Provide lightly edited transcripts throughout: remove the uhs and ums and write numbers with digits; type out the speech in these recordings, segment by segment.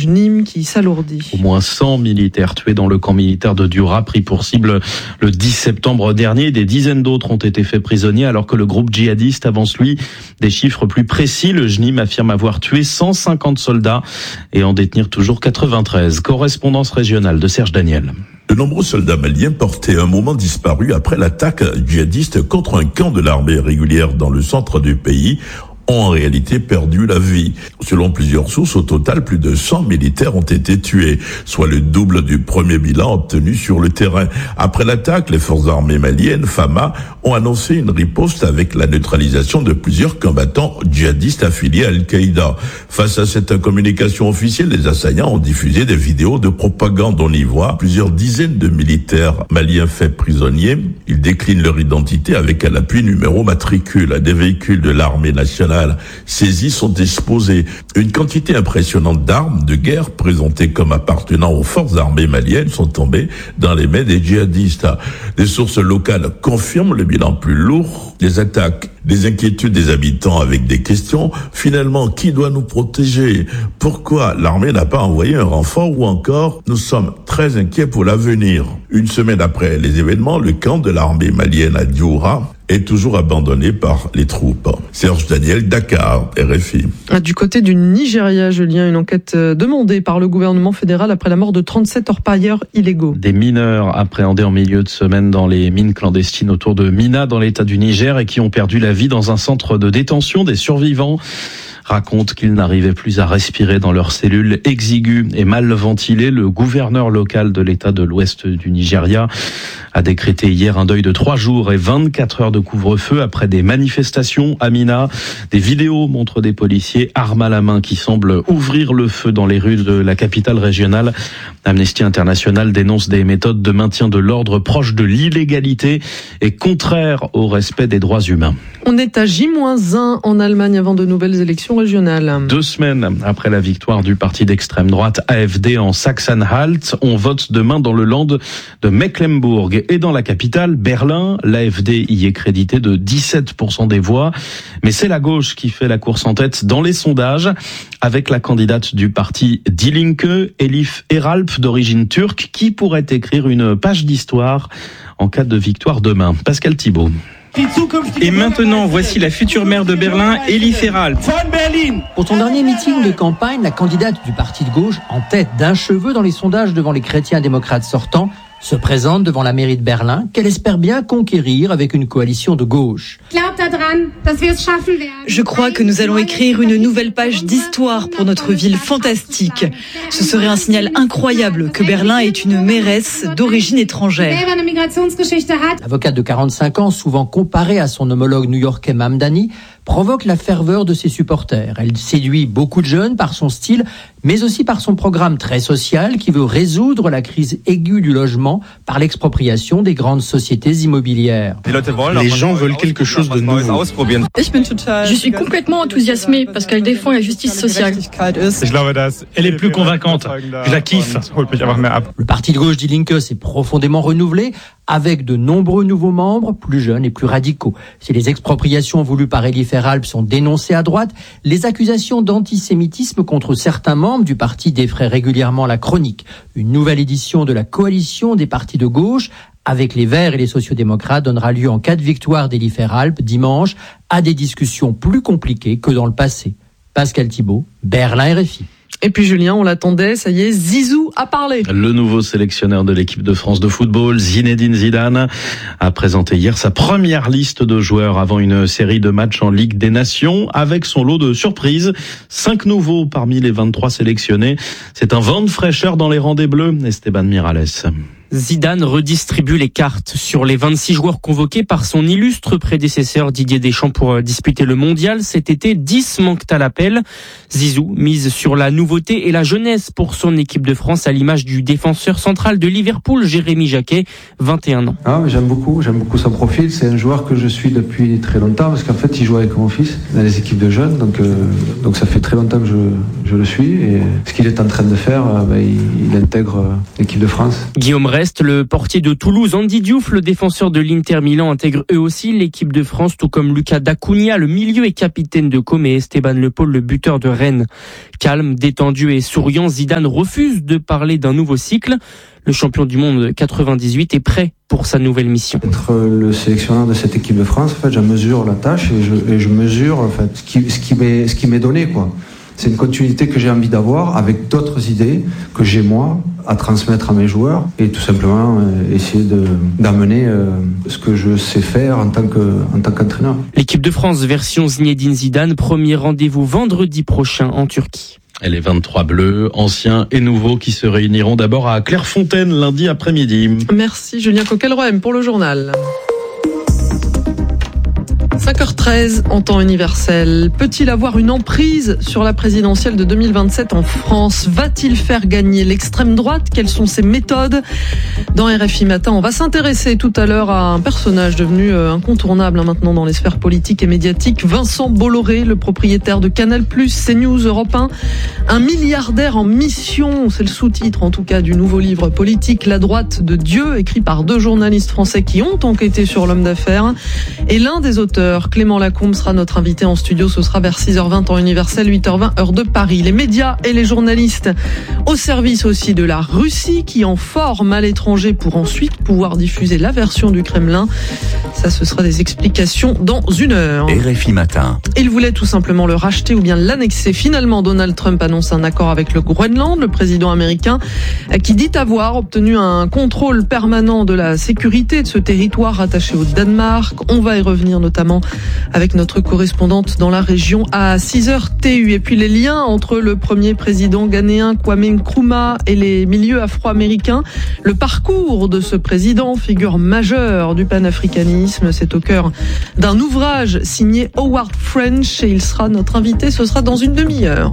Nîmes qui s'alourdit. Au moins 100 militaires tués dans le camp militaire de Dura, pris pour cible le 10 septembre dernier. Des dizaines d'autres ont été faits prisonniers alors que le groupe djihadiste avance, lui, des chiffres plus précis. Le JNIM affirme avoir tué 150 soldats et en détenir toujours 93. Correspondance régionale de Serge Daniel. De nombreux soldats maliens portaient un moment disparu après l'attaque djihadiste contre un camp de l'armée régulière dans le centre du pays ont en réalité perdu la vie. Selon plusieurs sources, au total, plus de 100 militaires ont été tués, soit le double du premier bilan obtenu sur le terrain. Après l'attaque, les forces armées maliennes, FAMA, ont annoncé une riposte avec la neutralisation de plusieurs combattants djihadistes affiliés à Al-Qaïda. Face à cette communication officielle, les assaillants ont diffusé des vidéos de propagande. On y voit plusieurs dizaines de militaires maliens faits prisonniers. Ils déclinent leur identité avec à l'appui numéro matricule. Des véhicules de l'armée nationale saisis sont exposés. Une quantité impressionnante d'armes de guerre présentées comme appartenant aux forces armées maliennes sont tombées dans les mains des djihadistes. Des sources locales confirment le bilan plus lourd des attaques. Des inquiétudes des habitants avec des questions. Finalement, qui doit nous protéger? Pourquoi l'armée n'a pas envoyé un renfort? Ou encore, nous sommes très inquiets pour l'avenir. Une semaine après les événements, le camp de l'armée malienne à Dioura est toujours abandonné par les troupes. Serge Daniel, Dakar, RFI. Du côté du Nigeria, Julien, une enquête demandée par le gouvernement fédéral après la mort de 37 orpailleurs illégaux. Des mineurs appréhendés en milieu de semaine dans les mines clandestines autour de Mina, dans l'état du Niger, et qui ont perdu la vie dans un centre de détention. Des survivants racontent qu'ils n'arrivaient plus à respirer dans leurs cellules exiguës et mal ventilées. Le gouverneur local de l'état de l'ouest du Nigeria a décrété hier un deuil de 3 jours et 24 heures de couvre-feu après des manifestations à Mina. Des vidéos montrent des policiers armes à la main qui semblent ouvrir le feu dans les rues de la capitale régionale. Amnesty International dénonce des méthodes de maintien de l'ordre proches de l'illégalité et contraires au respect des droits humains. On est à J-1 en Allemagne avant de nouvelles élections régionales. 2 semaines après la victoire du parti d'extrême droite AfD en Sachsen-Anhalt, on vote demain dans le Land de Mecklembourg et dans la capitale, Berlin. L'AfD y est crédité de 17% des voix, mais c'est la gauche qui fait la course en tête dans les sondages avec la candidate du parti Die Linke, Elif Eralp, d'origine turque, qui pourrait écrire une page d'histoire en cas de victoire demain. Pascal Thibault. Et maintenant, voici la future maire de Berlin, Elif Eralp. Pour son dernier meeting de campagne, la candidate du parti de gauche, en tête d'un cheveu dans les sondages devant les chrétiens démocrates sortants, se présente devant la mairie de Berlin, qu'elle espère bien conquérir avec une coalition de gauche. Je crois que nous allons écrire une nouvelle page d'histoire pour notre ville fantastique. Ce serait un signal incroyable que Berlin ait une mairesse d'origine étrangère. L'avocate de 45 ans, souvent comparée à son homologue new-yorkais Mamdani, provoque la ferveur de ses supporters. Elle séduit beaucoup de jeunes par son style, mais aussi par son programme très social qui veut résoudre la crise aiguë du logement par l'expropriation des grandes sociétés immobilières. Les gens veulent quelque chose de nouveau. Je suis complètement enthousiasmée parce qu'elle défend la justice sociale. Elle est plus convaincante. Je la kiffe. Le parti de gauche Die Linke s'est profondément renouvelé avec de nombreux nouveaux membres, plus jeunes et plus radicaux. Si les expropriations voulues par Elif Eralp sont dénoncées à droite, les accusations d'antisémitisme contre certains membres du parti défraient régulièrement la chronique. Une nouvelle édition de la coalition des partis de gauche avec les Verts et les sociodémocrates donnera lieu en cas de victoire d'Elif Eralp dimanche à des discussions plus compliquées que dans le passé. Pascal Thibault, Berlin RFI. Et puis Julien, on l'attendait, ça y est, Zizou a parlé. Le nouveau sélectionneur de l'équipe de France de football, Zinedine Zidane, a présenté hier sa première liste de joueurs avant une série de matchs en Ligue des Nations avec son lot de surprises. 5 nouveaux parmi les 23 sélectionnés. C'est un vent de fraîcheur dans les rangs des Bleus, Esteban Miralles. Zidane redistribue les cartes sur les 26 joueurs convoqués par son illustre prédécesseur Didier Deschamps pour disputer le mondial. Cet été, 10 manquent à l'appel. Zizou mise sur la nouveauté et la jeunesse pour son équipe de France à l'image du défenseur central de Liverpool, Jérémy Jacquet, 21 ans. J'aime beaucoup son profil. C'est un joueur que je suis depuis très longtemps parce qu'en fait, il joue avec mon fils dans les équipes de jeunes. Donc ça fait très longtemps que je le suis. Et ce qu'il est en train de faire, il intègre l'équipe de France. Guillaume reste, le portier de Toulouse, Andy Diouf, le défenseur de l'Inter Milan, intègre eux aussi l'équipe de France, tout comme Lucas Dacunia, le milieu et capitaine de Com, et Esteban Le Paul, le buteur de Rennes. Calme, détendu et souriant, Zidane refuse de parler d'un nouveau cycle. Le champion du monde 98 est prêt pour sa nouvelle mission. Être le sélectionneur de cette équipe de France, en fait, je mesure la tâche et je mesure en fait ce qui m'est donné, quoi. C'est une continuité que j'ai envie d'avoir avec d'autres idées que j'ai moi à transmettre à mes joueurs et tout simplement essayer d'amener ce que je sais faire en tant qu'entraîneur. L'équipe de France version Zinedine Zidane, premier rendez-vous vendredi prochain en Turquie. Et les 23 bleus, anciens et nouveaux, qui se réuniront d'abord à Clairefontaine lundi après-midi. Merci Julien Coquelroem pour le journal. 5h13 en temps universel. Peut-il avoir une emprise sur la présidentielle de 2027 en France ? Va-t-il faire gagner l'extrême droite ? Quelles sont ses méthodes ? Dans RFI Matin, on va s'intéresser tout à l'heure à un personnage devenu incontournable maintenant dans les sphères politiques et médiatiques. Vincent Bolloré, le propriétaire de Canal+, CNews, Europe 1. Un milliardaire en mission, c'est le sous-titre en tout cas du nouveau livre politique La droite de Dieu, écrit par 2 journalistes français qui ont enquêté sur l'homme d'affaires. Et l'un des auteurs, Clément Lacombe, sera notre invité en studio. Ce sera vers 6h20 temps universel, 8h20 heure de Paris. Les médias et les journalistes au service aussi de la Russie qui en forme à l'étranger pour ensuite pouvoir diffuser la version du Kremlin. Ça, ce sera des explications dans 1 heure. RFI Matin. Il voulait tout simplement le racheter ou bien l'annexer. Finalement, Donald Trump annonce un accord avec le Groenland, le président américain, qui dit avoir obtenu un contrôle permanent de la sécurité de ce territoire rattaché au Danemark. On va y revenir notamment avec notre correspondante dans la région à 6h TU. Et puis les liens entre le premier président ghanéen Kwame Nkrumah et les milieux afro-américains. Le parcours de ce président, figure majeure du panafricanisme, c'est au cœur d'un ouvrage signé Howard French et il sera notre invité, ce sera dans une demi-heure.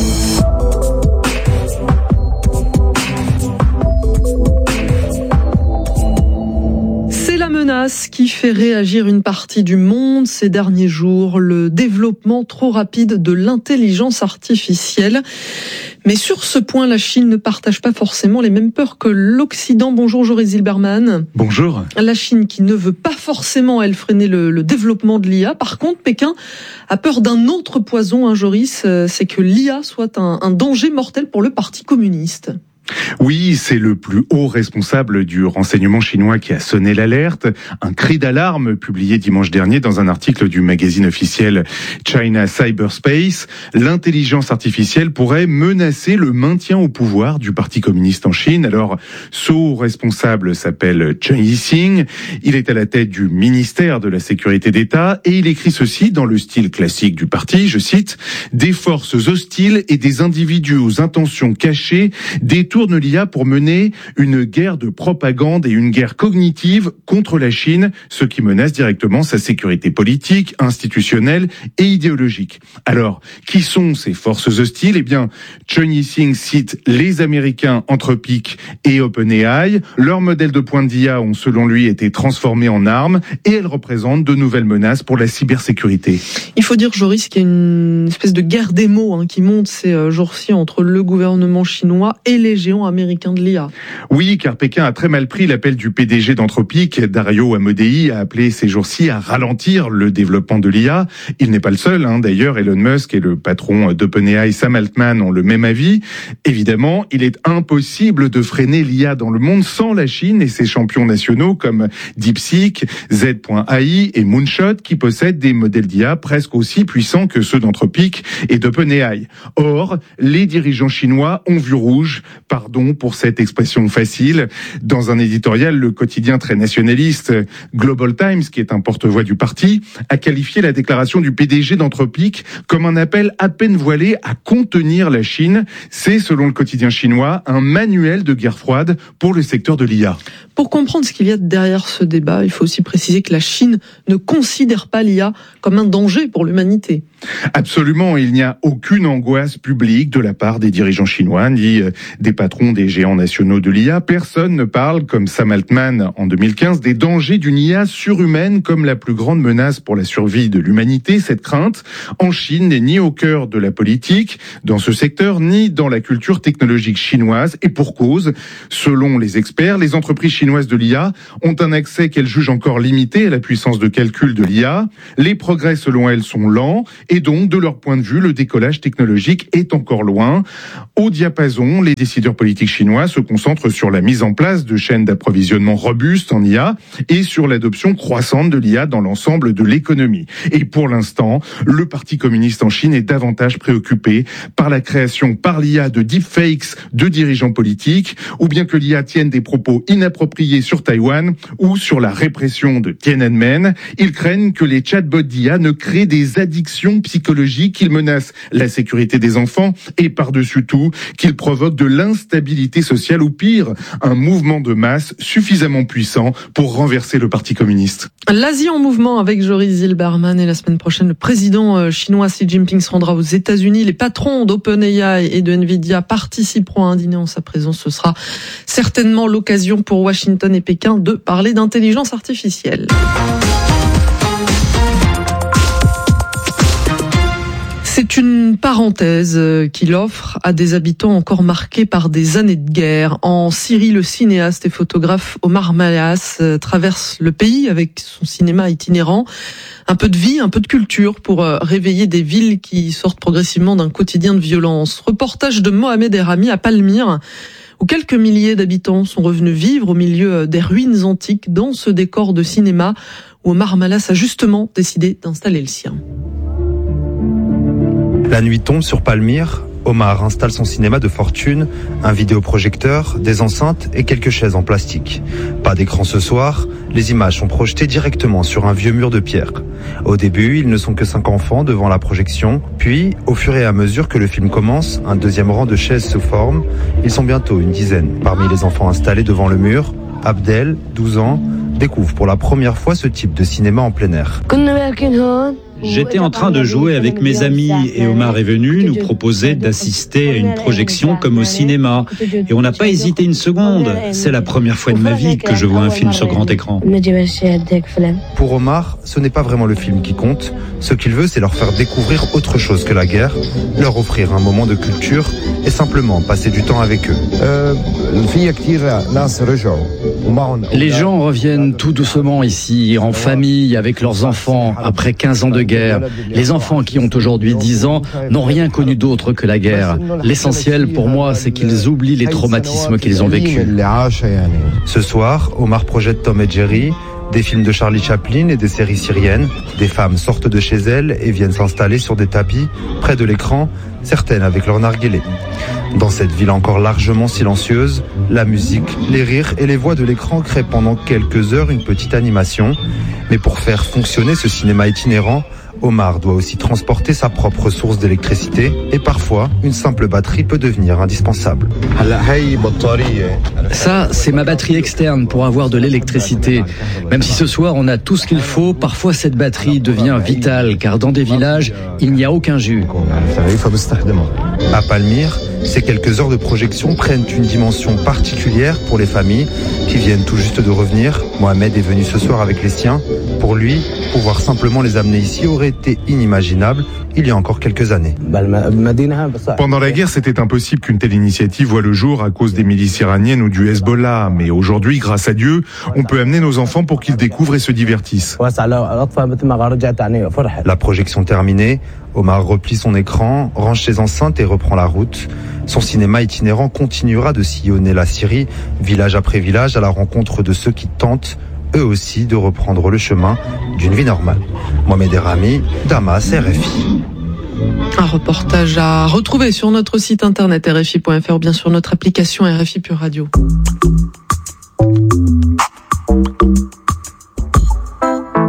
Menace qui fait réagir une partie du monde ces derniers jours, le développement trop rapide de l'intelligence artificielle. Mais sur ce point, la Chine ne partage pas forcément les mêmes peurs que l'Occident. Bonjour Joris Zilberman. Bonjour. La Chine qui ne veut pas forcément, elle, freiner le développement de l'IA. Par contre, Pékin a peur d'un autre poison, Joris, c'est que l'IA soit un danger mortel pour le Parti communiste. Oui, c'est le plus haut responsable du renseignement chinois qui a sonné l'alerte. Un cri d'alarme publié dimanche dernier dans un article du magazine officiel China Cyberspace. L'intelligence artificielle pourrait menacer le maintien au pouvoir du Parti communiste en Chine. Alors, ce haut responsable s'appelle Chen Yixing. Il est à la tête du ministère de la Sécurité d'État et il écrit ceci dans le style classique du parti, je cite, « Des forces hostiles et des individus aux intentions cachées détournent l'IA pour mener une guerre de propagande et une guerre cognitive contre la Chine, ce qui menace directement sa sécurité politique, institutionnelle et idéologique. » Alors, qui sont ces forces hostiles ? Eh bien, Chen Yixing cite les Américains Anthropic et OpenAI. Leurs modèles de pointe d'IA ont, selon lui, été transformés en armes et elles représentent de nouvelles menaces pour la cybersécurité. Il faut dire, Joris, qu'il y a une espèce de guerre des mots qui monte ces jours-ci entre le gouvernement chinois et les géants américain de l'IA. Oui, car Pékin a très mal pris l'appel du PDG d'Anthropic, Dario Amodei, a appelé ces jours-ci à ralentir le développement de l'IA. Il n'est pas le seul, d'ailleurs, Elon Musk et le patron d'OpenAI, Sam Altman, ont le même avis. Évidemment, il est impossible de freiner l'IA dans le monde sans la Chine et ses champions nationaux comme DeepSeek, Z.ai et Moonshot, qui possèdent des modèles d'IA presque aussi puissants que ceux d'Anthropic et d'OpenAI. Or, les dirigeants chinois ont vu rouge. Pardon pour cette expression facile. Dans un éditorial, le quotidien très nationaliste Global Times, qui est un porte-voix du parti, a qualifié la déclaration du PDG d'Anthropic comme un appel à peine voilé à contenir la Chine. C'est, selon le quotidien chinois, un manuel de guerre froide pour le secteur de l'IA. Pour comprendre ce qu'il y a derrière ce débat, il faut aussi préciser que la Chine ne considère pas l'IA comme un danger pour l'humanité. Absolument, il n'y a aucune angoisse publique de la part des dirigeants chinois ni des patrons des géants nationaux de l'IA. Personne ne parle, comme Sam Altman en 2015, des dangers d'une IA surhumaine comme la plus grande menace pour la survie de l'humanité. Cette crainte, en Chine, n'est ni au cœur de la politique dans ce secteur, ni dans la culture technologique chinoise. Et pour cause, selon les experts, les entreprises chinoises de l'IA ont un accès qu'elles jugent encore limité à la puissance de calcul de l'IA. Les progrès, selon elles, sont lents. Et donc, de leur point de vue, le décollage technologique est encore loin. Au diapason, les décideurs politiques chinois se concentrent sur la mise en place de chaînes d'approvisionnement robustes en IA et sur l'adoption croissante de l'IA dans l'ensemble de l'économie. Et pour l'instant, le Parti communiste en Chine est davantage préoccupé par la création par l'IA de deepfakes de dirigeants politiques, ou bien que l'IA tienne des propos inappropriés sur Taïwan ou sur la répression de Tiananmen. Ils craignent que les chatbots d'IA ne créent des addictions psychologiques, qu'ils menacent la sécurité des enfants et par-dessus tout, qu'ils provoquent de l'instabilité sociale ou pire, un mouvement de masse suffisamment puissant pour renverser le Parti communiste. L'Asie en mouvement avec Joris Zilberman, et la semaine prochaine, le président chinois Xi Jinping se rendra aux États-Unis. Les patrons d'OpenAI et de Nvidia participeront à un dîner en sa présence. Ce sera certainement l'occasion pour Washington et Pékin de parler d'intelligence artificielle. C'est une parenthèse qu'il offre à des habitants encore marqués par des années de guerre. En Syrie, le cinéaste et photographe Omar Malyas traverse le pays avec son cinéma itinérant. Un peu de vie, un peu de culture pour réveiller des villes qui sortent progressivement d'un quotidien de violence. Reportage de Mohamed Errami à Palmyre, où quelques milliers d'habitants sont revenus vivre au milieu des ruines antiques dans ce décor de cinéma où Omar Malyas a justement décidé d'installer le sien. La nuit tombe sur Palmyre. Omar installe son cinéma de fortune, un vidéoprojecteur, des enceintes et quelques chaises en plastique. Pas d'écran ce soir, les images sont projetées directement sur un vieux mur de pierre. Au début, ils ne sont que 5 enfants devant la projection, puis, au fur et à mesure que le film commence, un deuxième rang de chaises se forme. Ils sont bientôt une dizaine. Parmi les enfants installés devant le mur, Abdel, 12 ans, découvre pour la première fois ce type de cinéma en plein air. J'étais en train de jouer avec mes amis et Omar est venu nous proposer d'assister à une projection comme au cinéma. Et on n'a pas hésité une seconde. C'est la première fois de ma vie que je vois un film sur grand écran. Pour Omar, ce n'est pas vraiment le film qui compte. Ce qu'il veut, c'est leur faire découvrir autre chose que la guerre, leur offrir un moment de culture et simplement passer du temps avec eux. Les gens reviennent tout doucement ici, en famille, avec leurs enfants, après 15 ans de guerre. Les enfants qui ont aujourd'hui 10 ans n'ont rien connu d'autre que la guerre. L'essentiel pour moi, c'est qu'ils oublient les traumatismes qu'ils ont vécus. Ce soir, Omar projette Tom et Jerry, des films de Charlie Chaplin et des séries syriennes. Des femmes sortent de chez elles et viennent s'installer sur des tapis, près de l'écran, certaines avec leur narguilé. Dans cette ville encore largement silencieuse, la musique, les rires et les voix de l'écran créent pendant quelques heures une petite animation. Mais pour faire fonctionner ce cinéma itinérant, Omar doit aussi transporter sa propre source d'électricité et parfois, une simple batterie peut devenir indispensable. Ça, c'est ma batterie externe pour avoir de l'électricité. Même si ce soir on a tout ce qu'il faut, parfois cette batterie devient vitale car dans des villages, il n'y a aucun jus. À Palmyre, ces quelques heures de projection prennent une dimension particulière pour les familles qui viennent tout juste de revenir. Mohamed est venu ce soir avec les siens. Pour lui, pouvoir simplement les amener ici aurait été inimaginable il y a encore quelques années. Pendant la guerre, c'était impossible qu'une telle initiative voie le jour à cause des milices iraniennes ou du Hezbollah. Mais aujourd'hui, grâce à Dieu, on peut amener nos enfants pour qu'ils découvrent et se divertissent. La projection terminée, Omar replie son écran, range ses enceintes et reprend la route. Son cinéma itinérant continuera de sillonner la Syrie, village après village, à la rencontre de ceux qui tentent, eux aussi, de reprendre le chemin d'une vie normale. Mohamed Errami, Damas, RFI. Un reportage à retrouver sur notre site internet rfi.fr ou bien sur notre application RFI Pure Radio. La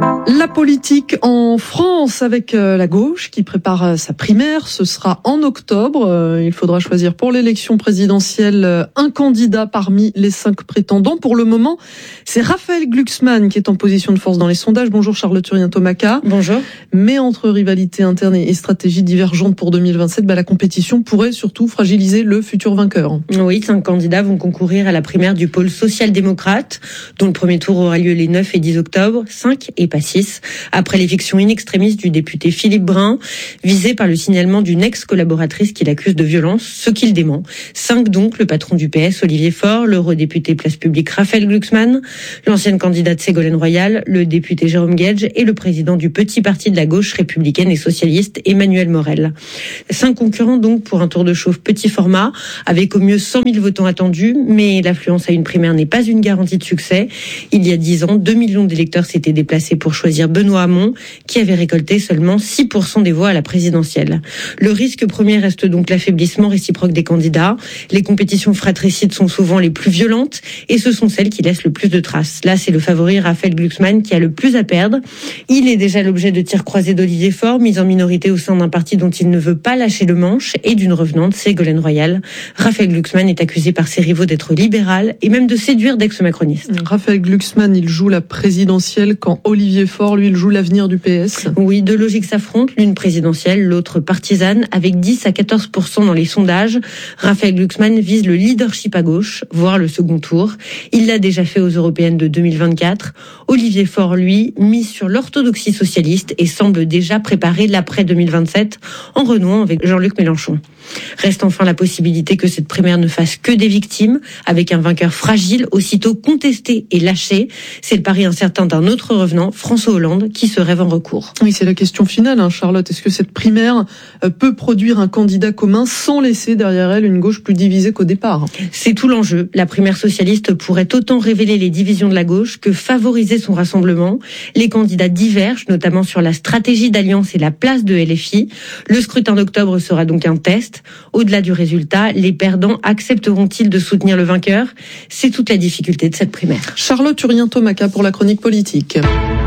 La politique en France avec la gauche qui prépare sa primaire, ce sera en octobre. Il faudra choisir pour l'élection présidentielle un candidat parmi les 5 prétendants. Pour le moment, c'est Raphaël Glucksmann qui est en position de force dans les sondages. Bonjour Charlotte Turien-Tomaca. Bonjour. Mais entre rivalité interne et stratégie divergente pour 2027, la compétition pourrait surtout fragiliser le futur vainqueur. Oui, 5 candidats vont concourir à la primaire du pôle social-démocrate, dont le premier tour aura lieu les 9 et 10 octobre. 5 et pas 6, après l'éviction in extremis du député Philippe Brun, visé par le signalement d'une ex-collaboratrice qu'il accuse de violence, ce qu'il dément. 5 donc, le patron du PS, Olivier Faure, l'eurodéputé Place Publique Raphaël Glucksmann, l'ancienne candidate Ségolène Royal, le député Jérôme Guedj et le président du petit parti de la gauche républicaine et socialiste, Emmanuel Morel. 5 concurrents donc pour un tour de chauffe petit format, avec au mieux 100 000 votants attendus, mais l'affluence à une primaire n'est pas une garantie de succès. Il y a 10 ans, 2 millions d'électeurs s'étaient déplacés pour choisir Benoît Hamon, qui avait récolté seulement 6% des voix à la présidentielle. Le risque premier reste donc l'affaiblissement réciproque des candidats. Les compétitions fratricides sont souvent les plus violentes et ce sont celles qui laissent le plus de traces. Là, c'est le favori Raphaël Glucksmann qui a le plus à perdre. Il est déjà l'objet de tirs croisés d'Olivier Faure, mis en minorité au sein d'un parti dont il ne veut pas lâcher le manche, et d'une revenante, Ségolène Royal. Raphaël Glucksmann est accusé par ses rivaux d'être libéral et même de séduire d'ex-macronistes. Raphaël Glucksmann, il joue la présidentielle quand Olivier Faure, lui, il joue l'avenir du PS. Oui, 2 logiques s'affrontent, l'une présidentielle, l'autre partisane, avec 10 à 14% dans les sondages. Raphaël Glucksmann vise le leadership à gauche, voire le second tour. Il l'a déjà fait aux européennes de 2024. Olivier Faure, lui, mise sur l'orthodoxie socialiste et semble déjà préparer l'après 2027 en renouant avec Jean-Luc Mélenchon. Reste enfin la possibilité que cette primaire ne fasse que des victimes, avec un vainqueur fragile, aussitôt contesté et lâché. C'est le pari incertain d'un autre revenant, François Hollande, qui se rêve en recours. Oui, c'est la question finale, Charlotte. Est-ce que cette primaire peut produire un candidat commun sans laisser derrière elle une gauche plus divisée qu'au départ? C'est tout l'enjeu. La primaire socialiste pourrait autant révéler les divisions de la gauche que favoriser son rassemblement. Les candidats divergent, notamment sur la stratégie d'alliance et la place de LFI. Le scrutin d'octobre sera donc un test. Au-delà du résultat, les perdants accepteront-ils de soutenir le vainqueur? C'est toute la difficulté de cette primaire. Charlotte Turien-Tomaca pour la chronique politique.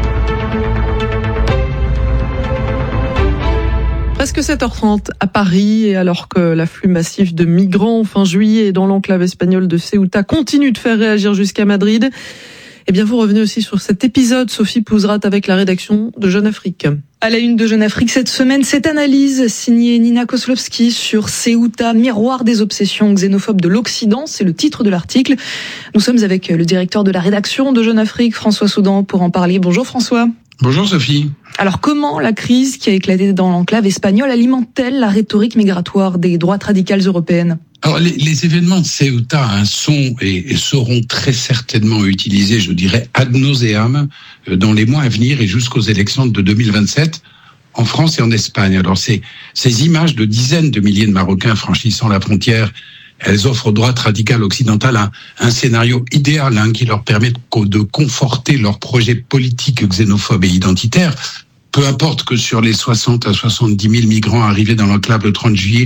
Presque 7h30 à Paris, et alors que l'afflux massif de migrants fin juillet dans l'enclave espagnole de Ceuta continue de faire réagir jusqu'à Madrid, eh bien vous revenez aussi sur cet épisode, Sophie Pouzrat, avec la rédaction de Jeune Afrique. À la une de Jeune Afrique cette semaine, cette analyse signée Nina Kozlowski sur Ceuta, miroir des obsessions xénophobes de l'Occident, c'est le titre de l'article. Nous sommes avec le directeur de la rédaction de Jeune Afrique, François Soudan, pour en parler. Bonjour François. Bonjour Sophie. Alors comment la crise qui a éclaté dans l'enclave espagnole alimente-t-elle la rhétorique migratoire des droites radicales européennes ? Alors les événements de Ceuta sont et seront très certainement utilisés, je dirais, ad nauseam dans les mois à venir et jusqu'aux élections de 2027 en France et en Espagne. Alors ces images de dizaines de milliers de Marocains franchissant la frontière, elles offrent aux droites radicales occidentales un scénario idéal qui leur permet de conforter leur projet politique xénophobe et identitaire. Peu importe que sur les 60 à 70 000 migrants arrivés dans l'enclave le 30 juillet,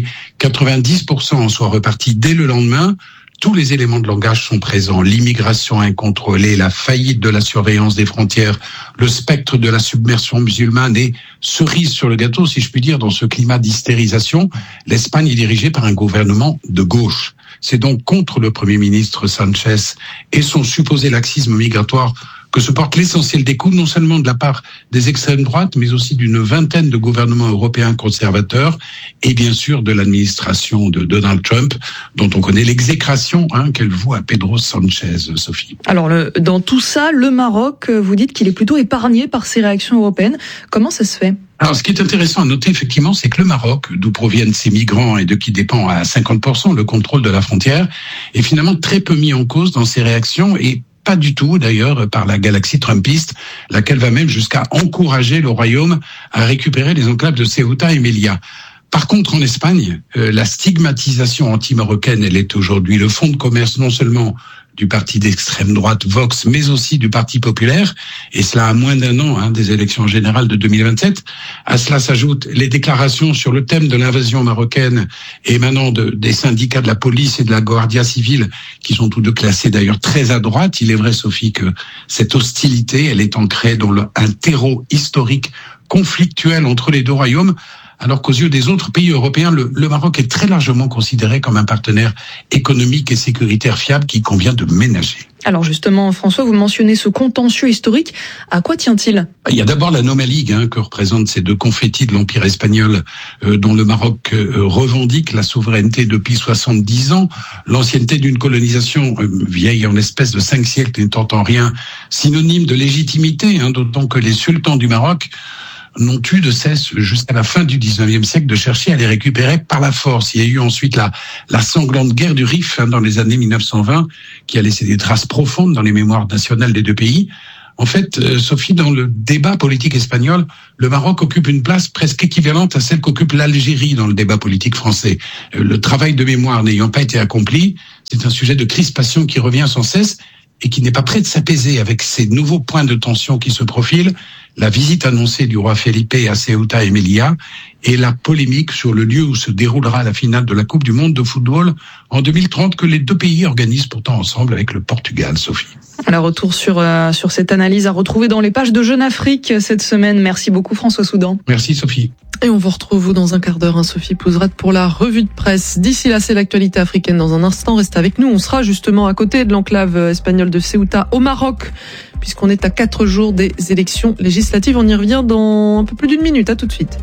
90% en soient repartis dès le lendemain. Tous les éléments de langage sont présents. L'immigration incontrôlée, la faillite de la surveillance des frontières, le spectre de la submersion musulmane et cerise sur le gâteau, si je puis dire, dans ce climat d'hystérisation, l'Espagne est dirigée par un gouvernement de gauche. C'est donc contre le Premier ministre Sanchez et son supposé laxisme migratoire que se porte l'essentiel des coups, non seulement de la part des extrêmes droites, mais aussi d'une vingtaine de gouvernements européens conservateurs et bien sûr de l'administration de Donald Trump, dont on connaît l'exécration qu'elle voue à Pedro Sanchez, Sophie. Alors, dans tout ça, le Maroc, vous dites qu'il est plutôt épargné par ces réactions européennes. Comment ça se fait ? Alors, ce qui est intéressant à noter, effectivement, c'est que le Maroc, d'où proviennent ces migrants et de qui dépend à 50% le contrôle de la frontière, est finalement très peu mis en cause dans ses réactions et pas du tout, d'ailleurs, par la galaxie trumpiste, laquelle va même jusqu'à encourager le royaume à récupérer les enclaves de Ceuta et Melilla. Par contre, en Espagne, la stigmatisation anti-marocaine, elle est aujourd'hui le fonds de commerce non seulement du parti d'extrême droite Vox, mais aussi du Parti populaire, et cela à moins d'un an des élections générales de 2027. À cela s'ajoutent les déclarations sur le thème de l'invasion marocaine émanant des syndicats de la police et de la Guardia civile, qui sont tous deux classés d'ailleurs très à droite. Il est vrai, Sophie, que cette hostilité, elle est ancrée dans un terreau historique conflictuel entre les deux royaumes, alors qu'aux yeux des autres pays européens, le Maroc est très largement considéré comme un partenaire économique et sécuritaire fiable qu'il convient de ménager. Alors justement, François, vous mentionnez ce contentieux historique. À quoi tient-il ? Il y a d'abord l'anomalie que représentent ces deux confettis de l'Empire espagnol dont le Maroc revendique la souveraineté depuis 70 ans, l'ancienneté d'une colonisation vieille en espèce de 5 siècles n'étant en rien synonyme de légitimité, d'autant que les sultans du Maroc n'ont eu de cesse jusqu'à la fin du 19e siècle de chercher à les récupérer par la force. Il y a eu ensuite la sanglante guerre du Rif dans les années 1920 qui a laissé des traces profondes dans les mémoires nationales des deux pays. En fait, Sophie, dans le débat politique espagnol, le Maroc occupe une place presque équivalente à celle qu'occupe l'Algérie dans le débat politique français. Le travail de mémoire n'ayant pas été accompli, c'est un sujet de crispation qui revient sans cesse et qui n'est pas prêt de s'apaiser avec ces nouveaux points de tension qui se profilent, la visite annoncée du roi Felipe à Ceuta et Melilla et la polémique sur le lieu où se déroulera la finale de la Coupe du Monde de football en 2030 que les deux pays organisent pourtant ensemble avec le Portugal, Sophie. Alors retour sur cette analyse à retrouver dans les pages de Jeune Afrique cette semaine. Merci beaucoup François Soudan. Merci Sophie. Et on vous retrouve dans un quart d'heure, Sophie Pouzerette, pour la revue de presse. D'ici là, c'est l'actualité africaine dans un instant. Restez avec nous. On sera justement à côté de l'enclave espagnole de Ceuta au Maroc, puisqu'on est à 4 jours des élections législatives. On y revient dans un peu plus d'une minute. À tout de suite.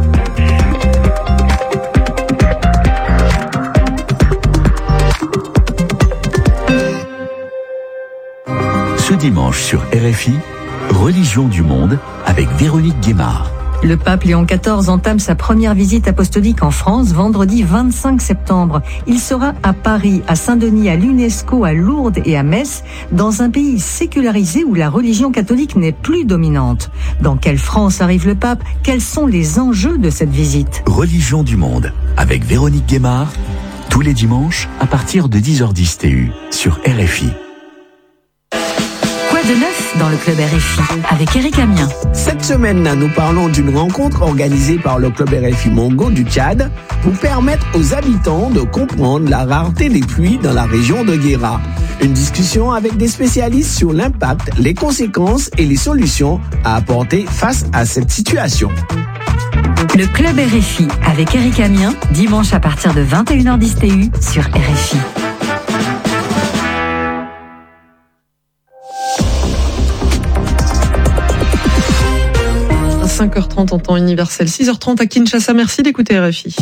Ce dimanche sur RFI, Religion du monde avec Véronique Guémard. Le pape Léon XIV entame sa première visite apostolique en France vendredi 25 septembre. Il sera à Paris, à Saint-Denis, à l'UNESCO, à Lourdes et à Metz, dans un pays sécularisé où la religion catholique n'est plus dominante. Dans quelle France arrive le pape ? Quels sont les enjeux de cette visite ? Religion du monde avec Véronique Guémard, tous les dimanches à partir de 10h10 TU sur RFI. De neuf dans le club RFI avec Eric Amien. Cette semaine, nous parlons d'une rencontre organisée par le club RFI Mongo du Tchad pour permettre aux habitants de comprendre la rareté des pluies dans la région de Guéra. Une discussion avec des spécialistes sur l'impact, les conséquences et les solutions à apporter face à cette situation. Le club RFI avec Eric Amien, dimanche à partir de 21h10 TU sur RFI. 5h30 en temps universel, 6h30 à Kinshasa. Merci d'écouter RFI.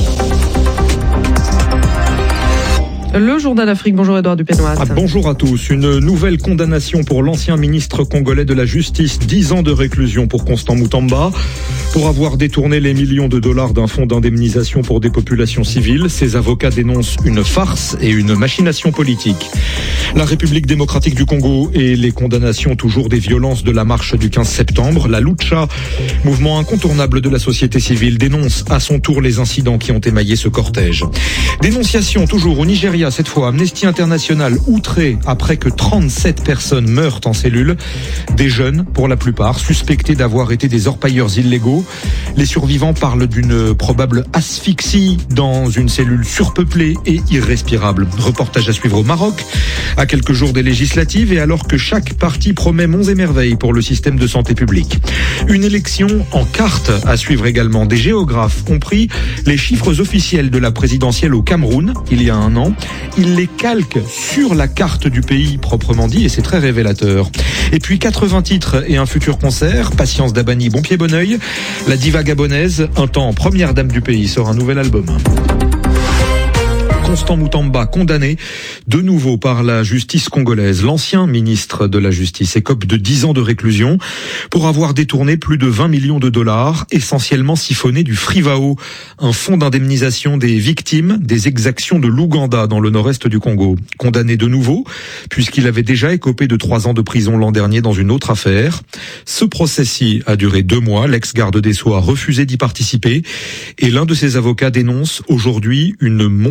Le journal d'Afrique. Bonjour Edouard Dupénoat. Bonjour à tous. Une nouvelle condamnation pour l'ancien ministre congolais de la Justice. 10 ans de réclusion pour Constant Mutamba. Pour avoir détourné les millions de dollars d'un fonds d'indemnisation pour des populations civiles, ses avocats dénoncent une farce et une machination politique. La République démocratique du Congo et les condamnations toujours des violences de la marche du 15 septembre. La Lucha, mouvement incontournable de la société civile, dénonce à son tour les incidents qui ont émaillé ce cortège. Dénonciation toujours au Nigeria, cette fois Amnesty International outré après que 37 personnes meurent en cellule. Des jeunes, pour la plupart, suspectés d'avoir été des orpailleurs illégaux. Les survivants parlent d'une probable asphyxie dans une cellule surpeuplée et irrespirable. Reportage à suivre au Maroc, à quelques jours des législatives et alors que chaque parti promet monts et merveilles pour le système de santé publique. Une élection en carte à suivre également. Des géographes ont pris les chiffres officiels de la présidentielle au Cameroun il y a un an. Ils les calquent sur la carte du pays proprement dit et c'est très révélateur. Et puis 80 titres et un futur concert. Patience Dabani, Bon Pied Bon Oeil. La diva gabonaise, un temps première dame du pays, sort un nouvel album. Constant Mutamba, condamné de nouveau par la justice congolaise. L'ancien ministre de la Justice écope de 10 ans de réclusion pour avoir détourné plus de 20 millions de dollars, essentiellement siphonné du Frivao, un fonds d'indemnisation des victimes des exactions de l'Ouganda dans le nord-est du Congo. Condamné de nouveau, puisqu'il avait déjà écopé de 3 ans de prison l'an dernier dans une autre affaire. Ce procès-ci a duré 2 mois. L'ex-garde des Sceaux a refusé d'y participer et l'un de ses avocats dénonce aujourd'hui une monstrueuse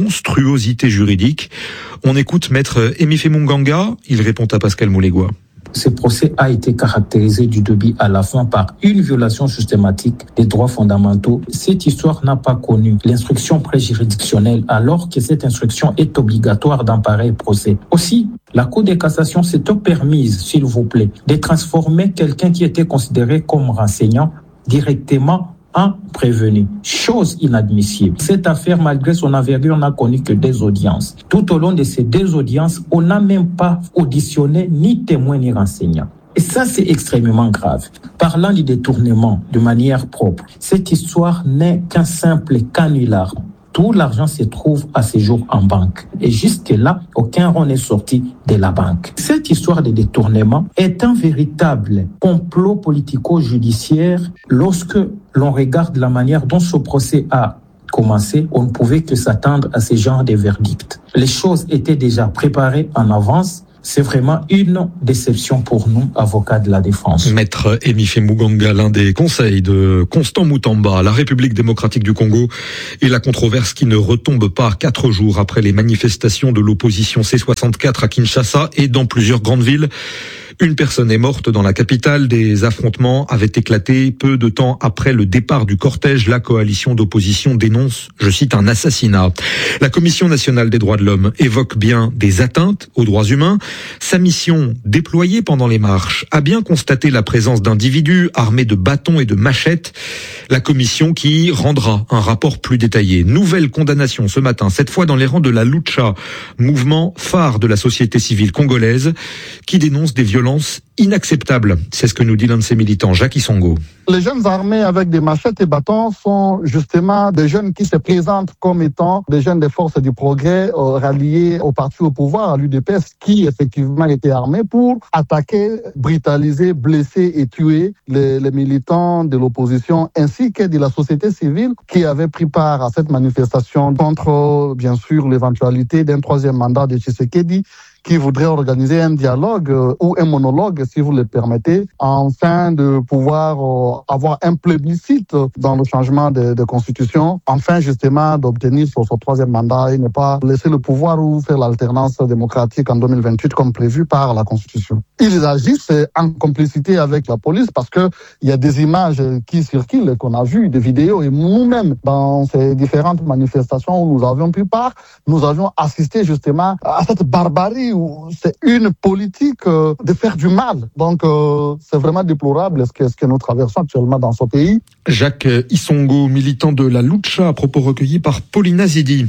virtuosité juridique. On écoute maître Émifé Munganga, il répond à Pascal Moulégois. Ce procès a été caractérisé du début à la fin par une violation systématique des droits fondamentaux. Cette histoire n'a pas connu l'instruction préjuridictionnelle alors que cette instruction est obligatoire dans pareil procès. Aussi, la Cour de cassation s'est permise, s'il vous plaît, de transformer quelqu'un qui était considéré comme renseignant directement en prévenu. Chose inadmissible. Cette affaire, malgré son envergure, n'a connu que 2 audiences. Tout au long de ces 2 audiences, on n'a même pas auditionné ni témoin ni renseignant. Et ça, c'est extrêmement grave. Parlant du détournement de manière propre, cette histoire n'est qu'un simple canular. Tout l'argent se trouve à ce jour en banque. Et jusque-là, aucun rond n'est sorti de la banque. Cette histoire de détournement est un véritable complot politico-judiciaire. Lorsque l'on regarde la manière dont ce procès a commencé, on ne pouvait que s'attendre à ce genre de verdict. Les choses étaient déjà préparées en avance. C'est vraiment une déception pour nous, avocats de la défense. Maître Émifé Munganga, l'un des conseils de Constant Mutamba, la République démocratique du Congo, et la controverse qui ne retombe pas 4 jours après les manifestations de l'opposition C64 à Kinshasa et dans plusieurs grandes villes. Une personne est morte dans la capitale. Des affrontements avaient éclaté peu de temps après le départ du cortège. La coalition d'opposition dénonce, je cite, un assassinat. La Commission nationale des droits de l'homme évoque bien des atteintes aux droits humains. Sa mission, déployée pendant les marches, a bien constaté la présence d'individus armés de bâtons et de machettes. La commission qui rendra un rapport plus détaillé. Nouvelle condamnation ce matin, cette fois dans les rangs de la Lucha, mouvement phare de la société civile congolaise, qui dénonce des violences inacceptables. C'est ce que nous dit l'un de ses militants, Jacques Isongo. Les jeunes armés avec des machettes et bâtons sont justement des jeunes qui se présentent comme étant des jeunes des forces du progrès ralliés au parti au pouvoir, à l'UDPS, qui effectivement étaient armés pour attaquer, brutaliser, blesser et tuer les militants de l'opposition ainsi que de la société civile qui avait pris part à cette manifestation contre, bien sûr, l'éventualité d'un 3e mandat de Tshisekedi, qui voudrait organiser un dialogue ou un monologue, si vous le permettez, afin de pouvoir avoir un plébiscite dans le changement de constitution, afin justement d'obtenir son 3e mandat et ne pas laisser le pouvoir ou faire l'alternance démocratique en 2028 comme prévu par la Constitution. Ils agissent en complicité avec la police parce que il y a des images qui circulent, qu'on a vues, des vidéos, et nous-mêmes, dans ces différentes manifestations où nous avions pris part, nous avions assisté justement à cette barbarie où c'est une politique de faire du mal. Donc c'est vraiment déplorable ce que nous traversons actuellement dans ce pays. Jacques Isongo, militant de la Lucha, à propos recueillis par Paulina Zidi.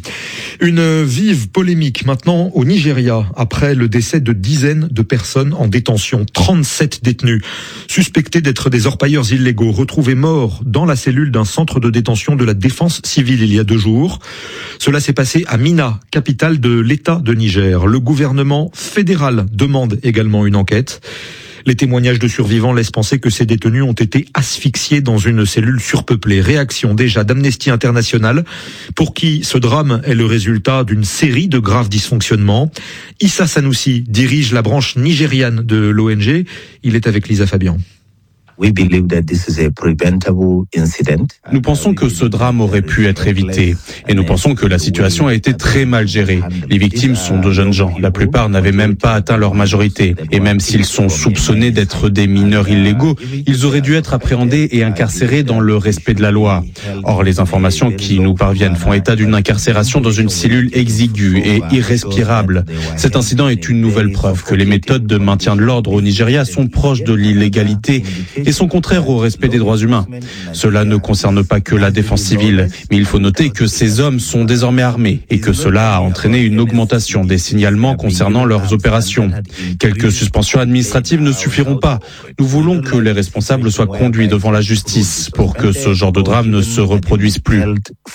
Une vive polémique maintenant au Nigeria, après le décès de dizaines de personnes en détention. 37 détenus suspectés d'être des orpailleurs illégaux, retrouvés morts dans la cellule d'un centre de détention de la défense civile il y a 2 jours. Cela s'est passé à Minna, capitale de l'État de Niger. Le gouvernement fédéral demande également une enquête. Les témoignages de survivants laissent penser que ces détenus ont été asphyxiés dans une cellule surpeuplée. Réaction déjà d'Amnesty International, pour qui ce drame est le résultat d'une série de graves dysfonctionnements. Issa Sanoussi dirige la branche nigériane de l'ONG. Il est avec Lisa Fabian. Nous pensons que ce drame aurait pu être évité et nous pensons que la situation a été très mal gérée. Les victimes sont de jeunes gens. La plupart n'avaient même pas atteint leur majorité. Et même s'ils sont soupçonnés d'être des mineurs illégaux, ils auraient dû être appréhendés et incarcérés dans le respect de la loi. Or, les informations qui nous parviennent font état d'une incarcération dans une cellule exiguë et irrespirable. Cet incident est une nouvelle preuve que les méthodes de maintien de l'ordre au Nigeria sont proches de l'illégalité et sont contraires au respect des droits humains. Cela ne concerne pas que la défense civile, mais il faut noter que ces hommes sont désormais armés et que cela a entraîné une augmentation des signalements concernant leurs opérations. Quelques suspensions administratives ne suffiront pas. Nous voulons que les responsables soient conduits devant la justice pour que ce genre de drame ne se reproduise plus.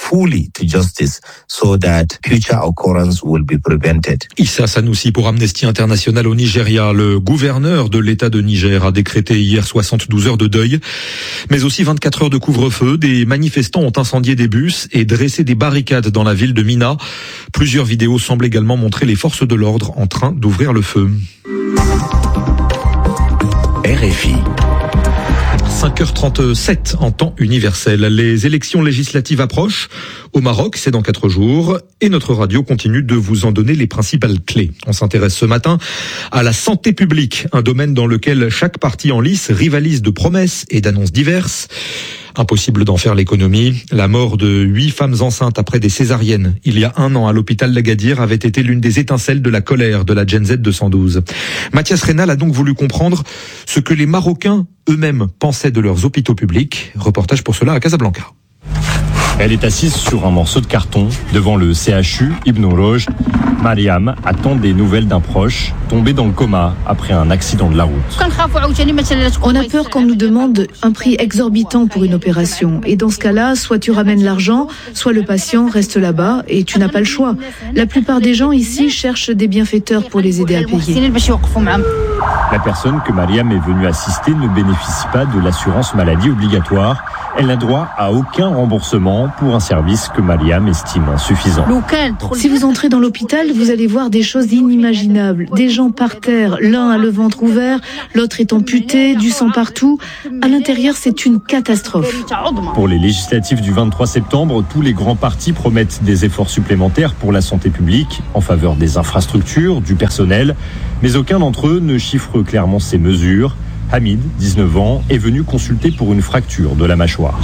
Issa Sanoussi pour Amnesty International au Nigeria. Le gouverneur de l'État de Niger a décrété hier 72 heures de deuil, mais aussi 24 heures de couvre-feu. Des manifestants ont incendié des bus et dressé des barricades dans la ville de Minna. Plusieurs vidéos semblent également montrer les forces de l'ordre en train d'ouvrir le feu. RFI. 5h37 en temps universel. Les élections législatives approchent. Au Maroc, c'est dans 4 jours. Et notre radio continue de vous en donner les principales clés. On s'intéresse ce matin à la santé publique, un domaine dans lequel chaque parti en lice rivalise de promesses et d'annonces diverses. Impossible d'en faire l'économie. La mort de 8 femmes enceintes après des césariennes il y a 1 an à l'hôpital d'Agadir avait été l'une des étincelles de la colère de la Gen Z 212. Mathias Reynal a donc voulu comprendre ce que les Marocains eux-mêmes pensaient de leurs hôpitaux publics. Reportage pour cela à Casablanca. Elle est assise sur un morceau de carton devant le CHU Ibn Rouge. Mariam attend des nouvelles d'un proche tombé dans le coma après un accident de la route. On a peur qu'on nous demande un prix exorbitant pour une opération. Et dans ce cas-là, soit tu ramènes l'argent, soit le patient reste là-bas et tu n'as pas le choix. La plupart des gens ici cherchent des bienfaiteurs pour les aider à payer. La personne que Mariam est venue assister ne bénéficie pas de l'assurance maladie obligatoire. Elle n'a droit à aucun remboursement pour un service que Mariam estime insuffisant. Si vous entrez dans l'hôpital, vous allez voir des choses inimaginables. Des gens par terre, l'un a le ventre ouvert, l'autre est amputé, du sang partout. À l'intérieur, c'est une catastrophe. Pour les législatives du 23 septembre, tous les grands partis promettent des efforts supplémentaires pour la santé publique, en faveur des infrastructures, du personnel, mais aucun d'entre eux ne chiffre clairement ces mesures. Hamid, 19 ans, est venu consulter pour une fracture de la mâchoire.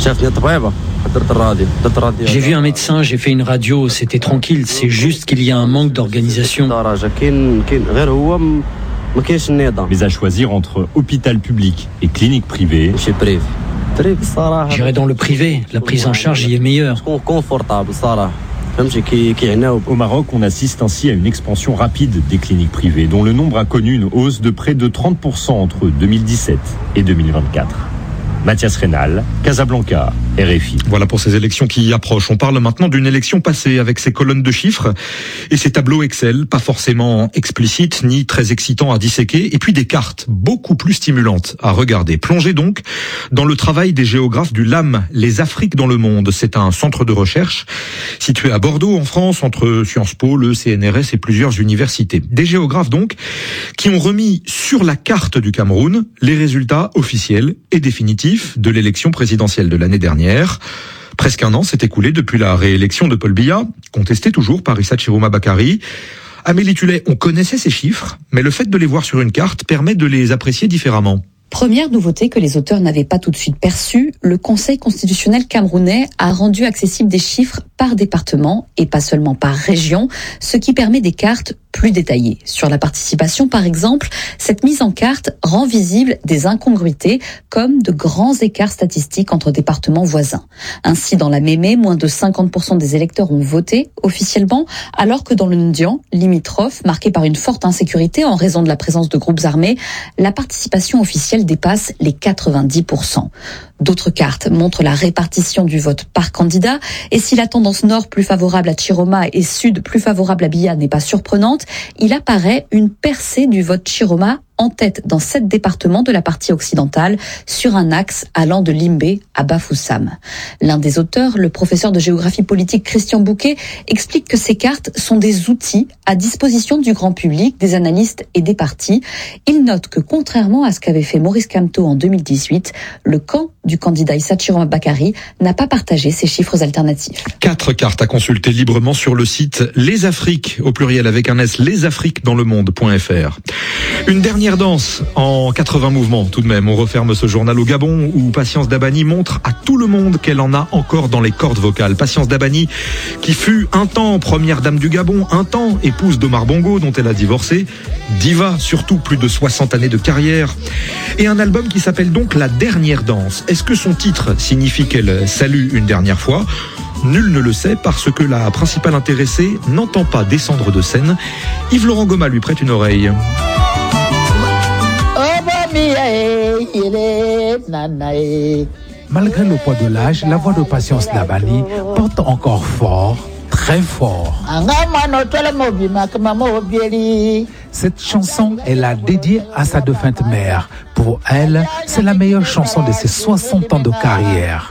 J'ai vu un médecin, j'ai fait une radio, c'était tranquille, c'est juste qu'il y a un manque d'organisation. Mais à choisir entre hôpital public et clinique privée, j'irai dans le privé, la prise en charge y est meilleure. Au Maroc, on assiste ainsi à une expansion rapide des cliniques privées, dont le nombre a connu une hausse de près de 30% entre 2017 et 2024. Mathias Reynal, Casablanca, RFI. Voilà pour ces élections qui approchent. On parle maintenant d'une élection passée avec ses colonnes de chiffres et ses tableaux Excel, pas forcément explicites ni très excitants à disséquer, et puis des cartes beaucoup plus stimulantes à regarder. Plongez donc dans le travail des géographes du LAM, les Afriques dans le monde. C'est un centre de recherche situé à Bordeaux, en France, entre Sciences Po, le CNRS et plusieurs universités. Des géographes donc qui ont remis sur la carte du Cameroun les résultats officiels et définitifs de l'élection présidentielle de l'année dernière. Presque 1 an s'est écoulé depuis la réélection de Paul Biya, contesté toujours par Issa Chiroma Bakary. Amélie Tullet, on connaissait ces chiffres, mais le fait de les voir sur une carte permet de les apprécier différemment. Première nouveauté que les auteurs n'avaient pas tout de suite perçue, le Conseil constitutionnel camerounais a rendu accessibles des chiffres par département et pas seulement par région, ce qui permet des cartes plus détaillées. Sur la participation, par exemple, cette mise en carte rend visible des incongruités comme de grands écarts statistiques entre départements voisins. Ainsi, dans la Mémé, moins de 50% des électeurs ont voté officiellement, alors que dans le Ndian, limitrophe, marqué par une forte insécurité en raison de la présence de groupes armés, la participation officielle dépasse les 90%. D'autres cartes montrent la répartition du vote par candidat, et si la tendance nord plus favorable à Chiroma et sud plus favorable à Biya n'est pas surprenante, il apparaît une percée du vote Chiroma en tête dans 7 départements de la partie occidentale sur un axe allant de Limbé à Bafoussam. L'un des auteurs, le professeur de géographie politique Christian Bouquet, explique que ces cartes sont des outils à disposition du grand public, des analystes et des partis. Il note que contrairement à ce qu'avait fait Maurice Kamto en 2018, le camp du candidat Issa Chiroma Bakary n'a pas partagé ces chiffres alternatifs. 4 cartes à consulter librement sur le site Les Afriques, au pluriel avec un S, lesafriquesdanslemonde.fr. Une dernière danse en 80 mouvements tout de même. On referme ce journal au Gabon où Patience Dabani montre à tout le monde qu'elle en a encore dans les cordes vocales. Patience Dabani qui fut un temps première dame du Gabon, un temps épouse d'Omar Bongo dont elle a divorcé, diva surtout, plus de 60 années de carrière et un album qui s'appelle donc La Dernière Danse. Est-ce que son titre signifie qu'elle salue une dernière fois ? Nul ne le sait parce que la principale intéressée n'entend pas descendre de scène. Yves-Laurent Goma lui prête une oreille. Malgré le poids de l'âge, la voix de Patience Dabani porte encore fort, très fort. Cette chanson, elle l'a dédiée à sa défunte mère. Pour elle, c'est la meilleure chanson de ses 60 ans de carrière.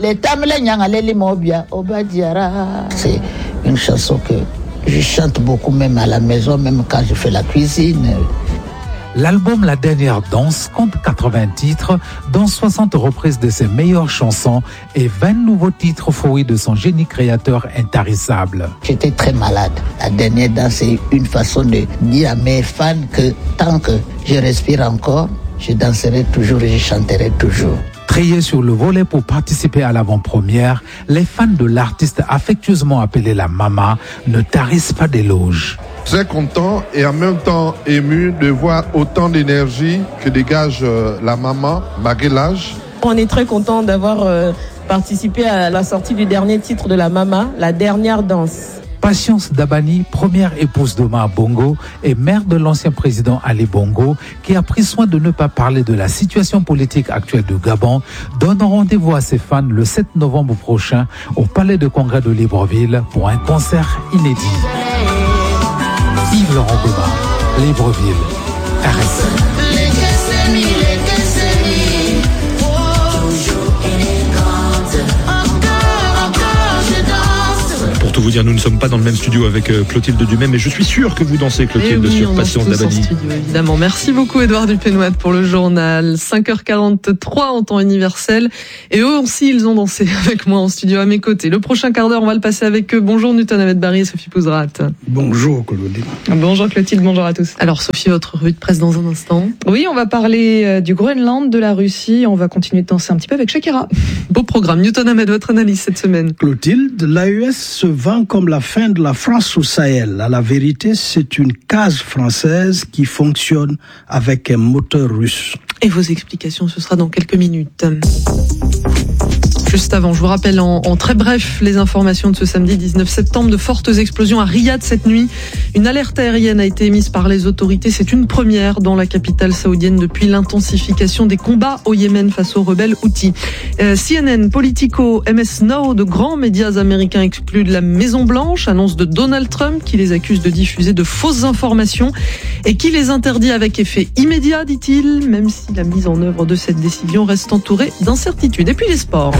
C'est une chanson que je chante beaucoup, même à la maison, même quand je fais la cuisine. L'album La Dernière Danse compte 80 titres, dont 60 reprises de ses meilleures chansons et 20 nouveaux titres fruits de son génie créateur intarissable. J'étais très malade. La Dernière Danse, c'est une façon de dire à mes fans que tant que je respire encore, je danserai toujours et je chanterai toujours. Triés sur le volet pour participer à l'avant-première, les fans de l'artiste affectueusement appelée la Mama ne tarissent pas d'éloges. Très content et en même temps ému de voir autant d'énergie que dégage la Mama, malgré l'âge. On est très content d'avoir participé à la sortie du dernier titre de la Mama, La Dernière Danse. Patience Dabani, première épouse d'Omar Bongo et mère de l'ancien président Ali Bongo, qui a pris soin de ne pas parler de la situation politique actuelle du Gabon, donne rendez-vous à ses fans le 7 novembre prochain au Palais de Congrès de Libreville pour un concert inédit. Yves Laurent Gouma, Libreville, RFI. Pour tout vous dire, nous ne sommes pas dans le même studio avec Clotilde Dumais, mais je suis sûr que vous dansez, Clotilde, sur Patience Dabani. Évidemment. Merci beaucoup, Édouard Dupénouat, pour le journal. 5h43 en temps universel. Et eux aussi, ils ont dansé avec moi en studio à mes côtés. Le prochain quart d'heure, on va le passer avec eux. Bonjour, Newton Ahmed Barry et Sophie Pouzrat. Bonjour, Clotilde. Bonjour, Clotilde. Bonjour à tous. Alors, Sophie, votre revue de presse dans un instant. Oui, on va parler du Groenland, de la Russie. On va continuer de danser un petit peu avec Shakira. Beau programme. Newton Ahmed, votre analyse cette semaine. Clotilde, l'AES se vend comme la fin de la France au Sahel. À la vérité, c'est une case française qui fonctionne avec un moteur russe. Et vos explications, ce sera dans quelques minutes. Juste avant, je vous rappelle en très bref les informations de ce samedi 19 septembre. De fortes explosions à Riyad cette nuit. Une alerte aérienne a été émise par les autorités. C'est une première dans la capitale saoudienne depuis l'intensification des combats au Yémen face aux rebelles Houthis. CNN, Politico, MS Now, de grands médias américains exclus de la Maison-Blanche, annonce de Donald Trump qui les accuse de diffuser de fausses informations et qui les interdit avec effet immédiat, dit-il, même si la mise en œuvre de cette décision reste entourée d'incertitudes. Et puis les sports.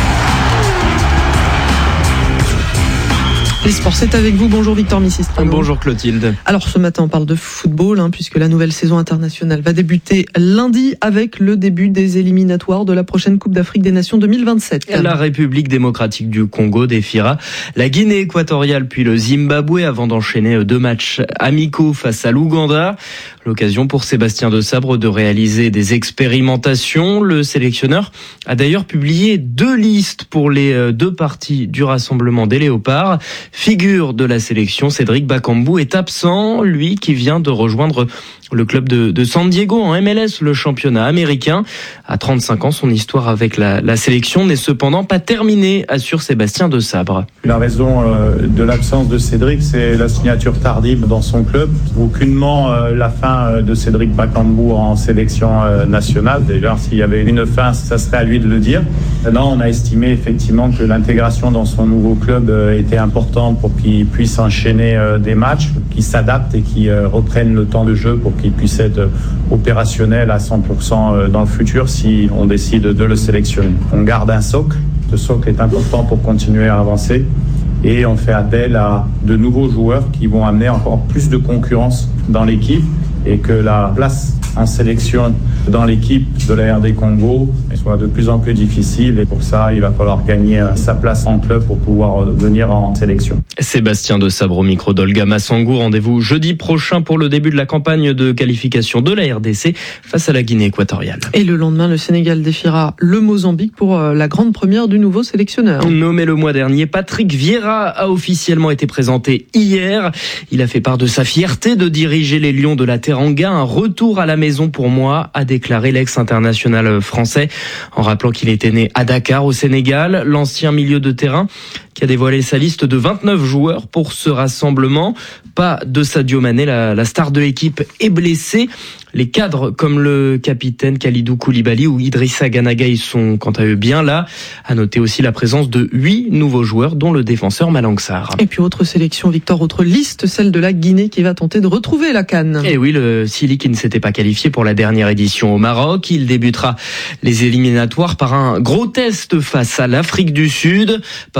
Les sports, c'est avec vous. Bonjour Victor Missistrano. Bonjour Clotilde. Alors ce matin, on parle de football, puisque la nouvelle saison internationale va débuter lundi avec le début des éliminatoires de la prochaine Coupe d'Afrique des Nations 2027. La République démocratique du Congo défiera la Guinée équatoriale puis le Zimbabwe avant d'enchaîner 2 matchs amicaux face à l'Ouganda. L'occasion pour Sébastien Desabre de réaliser des expérimentations. Le sélectionneur a d'ailleurs publié 2 listes pour les 2 parties du rassemblement des Léopards. Figure de la sélection, Cédric Bakambu est absent, lui qui vient de rejoindre le club de San Diego en MLS, le championnat américain. À 35 ans, son histoire avec la sélection n'est cependant pas terminée, assure Sébastien Desabre. La raison de l'absence de Cédric, c'est la signature tardive dans son club. Aucunement la fin de Cédric Bakambu en sélection nationale. Déjà, s'il y avait une fin, ça serait à lui de le dire. Maintenant, on a estimé effectivement que l'intégration dans son nouveau club était importante pour qu'il puisse enchaîner des matchs, qu'il s'adapte et qu'il reprenne le temps de jeu pour qu'il puisse être opérationnel à 100% dans le futur si on décide de le sélectionner. On garde un socle. Ce socle est important pour continuer à avancer et on fait appel à de nouveaux joueurs qui vont amener encore plus de concurrence dans l'équipe et que la place en sélection dans l'équipe de la RD Congo soit de plus en plus difficile et pour ça il va falloir gagner sa place en club pour pouvoir venir en sélection. Sébastien Desabre au micro d'Olga Massangou. Rendez-vous jeudi prochain pour le début de la campagne de qualification de la RDC face à la Guinée équatoriale. Et le lendemain, le Sénégal défiera le Mozambique pour la grande première du nouveau sélectionneur. Nommé le mois dernier, Patrick Vieira a officiellement été présenté hier. Il a fait part de sa fierté de diriger les Lions de la Teranga. Un retour à la maison pour moi, a déclaré l'ex-international français, en rappelant qu'il était né à Dakar, au Sénégal. L'ancien milieu de terrain qui a dévoilé sa liste de 29 joueurs pour ce rassemblement. Pas de Sadio Mané, la star de l'équipe est blessé. Les cadres comme le capitaine Khalidou Koulibaly ou Idrissa Gana Gueye sont quant à eux bien là. À noter aussi la présence de 8 nouveaux joueurs dont le défenseur Malang Sarr. Et puis autre sélection, Victor, autre liste, celle de la Guinée qui va tenter de retrouver la CAN. Et oui, le Sili qui ne s'était pas qualifié pour la dernière édition au Maroc. Il débutera les éliminatoires par un gros test face à l'Afrique du Sud. Paolo Duarte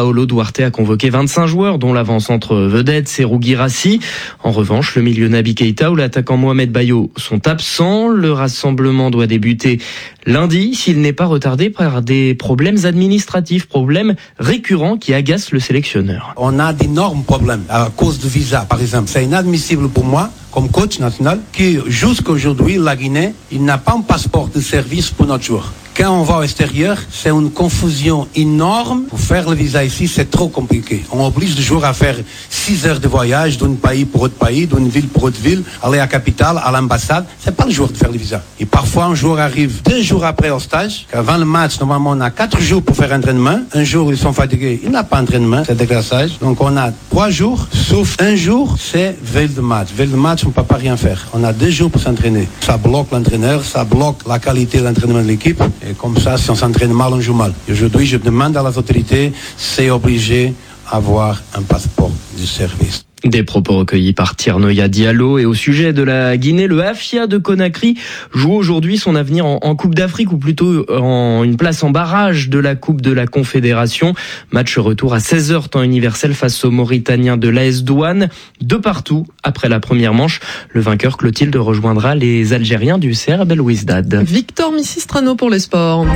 Duarte a convoqué 25 joueurs, dont l'avant-centre vedette Serhou Guirassy. En revanche, le milieu Naby Keita ou l'attaquant Mohamed Bayo sont absents. Le rassemblement doit débuter lundi s'il n'est pas retardé par des problèmes administratifs, problèmes récurrents qui agacent le sélectionneur. On a d'énormes problèmes à cause du visa, par exemple. C'est inadmissible pour moi, comme coach national, que jusqu'à aujourd'hui, la Guinée, il n'a pas un passeport de service pour notre joueur. Quand on va au extérieur, c'est une confusion énorme. Pour faire le visa ici, c'est trop compliqué. On oblige le joueur à faire 6 heures de voyage d'un pays pour autre pays, d'une ville pour autre ville, aller à la capitale, à l'ambassade. C'est pas le joueur de faire le visa. Et parfois, un joueur arrive 2 jours après au stage. Avant le match, normalement, on a 4 jours pour faire entraînement. Un jour, ils sont fatigués. Il n'a pas entraînement, c'est déclassage. Donc, on a 3 jours, sauf un jour, c'est veille de match. Veille de match, on ne peut pas rien faire. On a 2 jours pour s'entraîner. Ça bloque l'entraîneur, ça bloque la qualité de l'entraînement de l'équipe. Et comme ça, si on s'entraîne mal, on joue mal. Et aujourd'hui, je demande à les autorités, c'est obligé d'avoir un passeport de service. Des propos recueillis par Tiernoya Diallo. Et au sujet de la Guinée, le Afia de Conakry joue aujourd'hui son avenir en Coupe d'Afrique, ou plutôt en une place en barrage de la Coupe de la Confédération. Match retour à 16h temps universel face aux Mauritaniens de l'AS Douane. De partout après la première manche. Le vainqueur Clotilde rejoindra les Algériens du CR Belouizdad. Victor Missistrano pour les sports.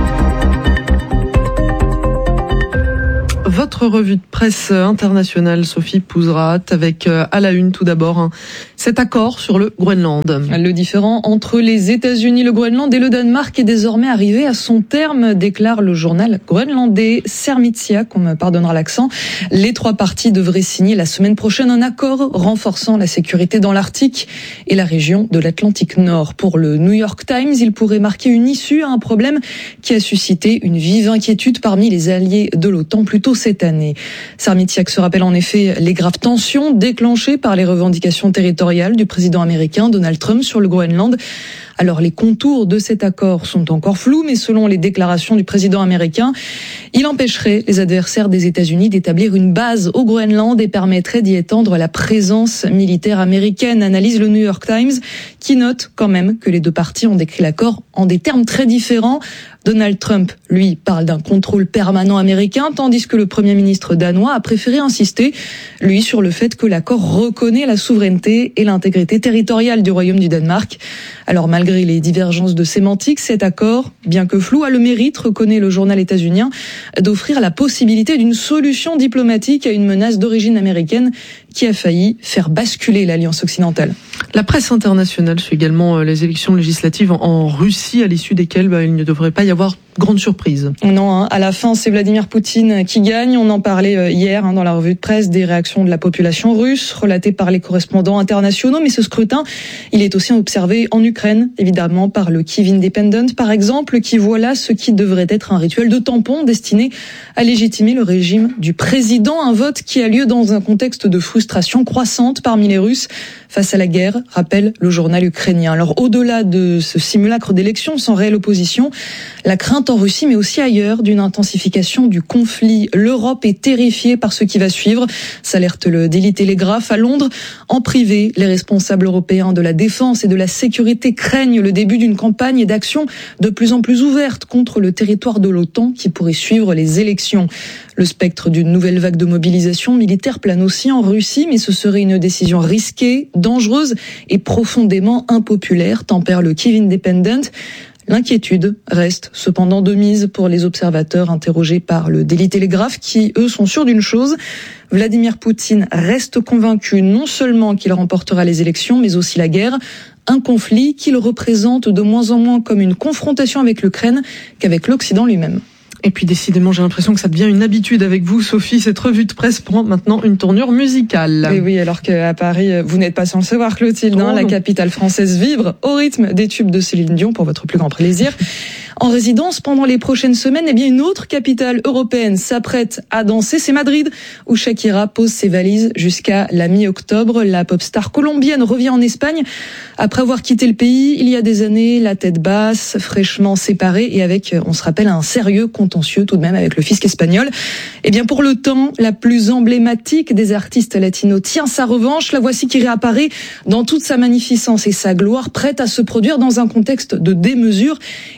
Votre revue de presse internationale, Sophie Pouzrat, avec à la une tout d'abord cet accord sur le Groenland. Le différend entre les États-Unis, le Groenland et le Danemark est désormais arrivé à son terme, déclare le journal groenlandais Sermitsiaq, on me pardonnera l'accent. Les 3 parties devraient signer la semaine prochaine un accord renforçant la sécurité dans l'Arctique et la région de l'Atlantique Nord. Pour le New York Times, il pourrait marquer une issue à un problème qui a suscité une vive inquiétude parmi les alliés de l'OTAN plus tôt cette année. Sermitsiaq se rappelle en effet les graves tensions déclenchées par les revendications territoriales du président américain Donald Trump sur le Groenland. Alors les contours de cet accord sont encore flous, mais selon les déclarations du président américain, il empêcherait les adversaires des États-Unis d'établir une base au Groenland et permettrait d'y étendre la présence militaire américaine, analyse le New York Times, qui note quand même que les 2 parties ont décrit l'accord en des termes très différents. Donald Trump, lui, parle d'un contrôle permanent américain, tandis que le Premier ministre danois a préféré insister, lui, sur le fait que l'accord reconnaît la souveraineté et l'intégrité territoriale du Royaume du Danemark. Alors malgré les divergences de sémantique, cet accord, bien que flou, a le mérite, reconnaît le journal états-unien, d'offrir la possibilité d'une solution diplomatique à une menace d'origine américaine qui a failli faire basculer l'Alliance occidentale. La presse internationale suit également les élections législatives en Russie, à l'issue desquelles il ne devrait pas y avoir grande surprise. Non, à la fin, c'est Vladimir Poutine qui gagne. On en parlait hier dans la revue de presse des réactions de la population russe, relatées par les correspondants internationaux. Mais ce scrutin, il est aussi observé en Ukraine, évidemment, par le Kyiv Independent, par exemple, qui voit là ce qui devrait être un rituel de tampon destiné à légitimer le régime du président. Un vote qui a lieu dans un contexte de frustration croissante parmi les Russes face à la guerre, rappelle le journal ukrainien. Alors, au-delà de ce simulacre d'élection sans réelle opposition, la crainte en Russie, mais aussi ailleurs, d'une intensification du conflit. L'Europe est terrifiée par ce qui va suivre, s'alerte le Daily Telegraph. À Londres, en privé, les responsables européens de la défense et de la sécurité craignent le début d'une campagne d'action de plus en plus ouverte contre le territoire de l'OTAN qui pourrait suivre les élections. Le spectre d'une nouvelle vague de mobilisation militaire plane aussi en Russie, mais ce serait une décision risquée, dangereuse et profondément impopulaire, tempère le Kyiv Independent. L'inquiétude reste cependant de mise pour les observateurs interrogés par le Daily Telegraph qui, eux, sont sûrs d'une chose. Vladimir Poutine reste convaincu non seulement qu'il remportera les élections, mais aussi la guerre. Un conflit qu'il représente de moins en moins comme une confrontation avec l'Ukraine qu'avec l'Occident lui-même. Et puis décidément, j'ai l'impression que ça devient une habitude avec vous, Sophie. Cette revue de presse prend maintenant une tournure musicale. Et oui, alors qu'à Paris, vous n'êtes pas sans le savoir, Clotilde, la capitale française vibre au rythme des tubes de Céline Dion pour votre plus grand plaisir. En résidence pendant les prochaines semaines, une autre capitale européenne s'apprête à danser. C'est Madrid, où Shakira pose ses valises jusqu'à la mi-octobre. La pop star colombienne revient en Espagne après avoir quitté le pays il y a des années, la tête basse, fraîchement séparée et avec, on se rappelle, un sérieux contentieux tout de même avec le fisc espagnol. Pour le temps, la plus emblématique des artistes latinos tient sa revanche. La voici qui réapparaît dans toute sa magnificence et sa gloire, prête à se produire dans un contexte de démesure et de célébration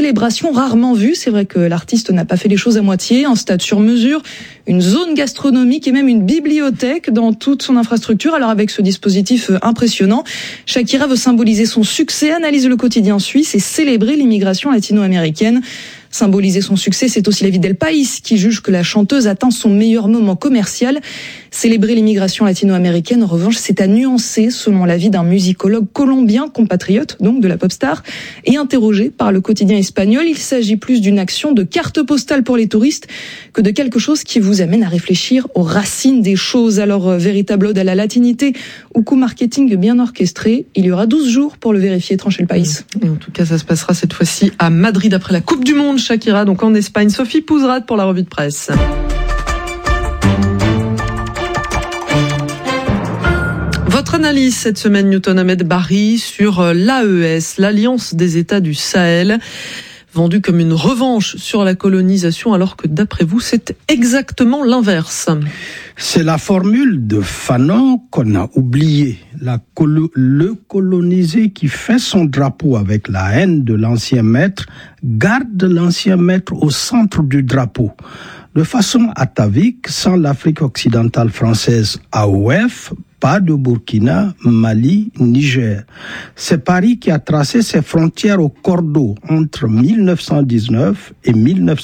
célébration rarement vue. C'est vrai que l'artiste n'a pas fait les choses à moitié. Un stade sur mesure, une zone gastronomique et même une bibliothèque dans toute son infrastructure. Alors avec ce dispositif impressionnant, Shakira veut symboliser son succès, analyse le quotidien suisse et célébrer l'immigration latino-américaine. Symboliser son succès, c'est aussi l'avis d'El País qui juge que la chanteuse atteint son meilleur moment commercial. Célébrer l'immigration latino-américaine, en revanche, c'est à nuancer selon l'avis d'un musicologue colombien, compatriote donc de la pop star, et interrogé par le quotidien espagnol. Il s'agit plus d'une action de carte postale pour les touristes que de quelque chose qui vous amène à réfléchir aux racines des choses. Alors, véritable ode à la latinité ou coup marketing bien orchestré, il y aura 12 jours pour le vérifier, tranche El País. Et en tout cas, ça se passera cette fois-ci à Madrid après la Coupe du Monde. Shakira, donc en Espagne. Sophie Pouzerade pour la revue de presse. Votre analyse cette semaine, Newton Ahmed Barry, sur l'AES, l'Alliance des États du Sahel, vendue comme une revanche sur la colonisation, alors que d'après vous, c'est exactement l'inverse. C'est la formule de Fanon qu'on a oubliée. Le colonisé qui fait son drapeau avec la haine de l'ancien maître garde l'ancien maître au centre du drapeau. De façon atavique, sans l'Afrique occidentale française AOF, pas de Burkina, Mali, Niger. C'est Paris qui a tracé ses frontières au cordeau entre 1919 et